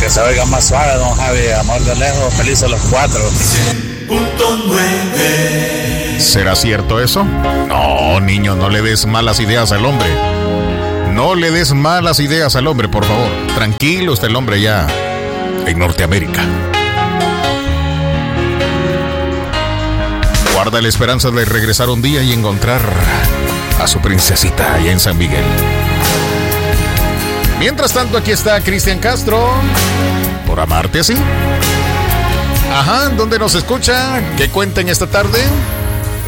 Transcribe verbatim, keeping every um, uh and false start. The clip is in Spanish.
que se oiga más suave, don Javi. Amor de lejos, felices los cuatro. Punto nueve. ¿Será cierto eso? No, niño, no le des malas ideas al hombre. No le des malas ideas al hombre, por favor. Tranquilo está el hombre ya en Norteamérica. Guarda la esperanza de regresar un día y encontrar a su princesita allá en San Miguel. Mientras tanto, aquí está Cristian Castro. Por amarte así. Ajá, ¿dónde nos escucha? ¿Qué cuenten esta tarde?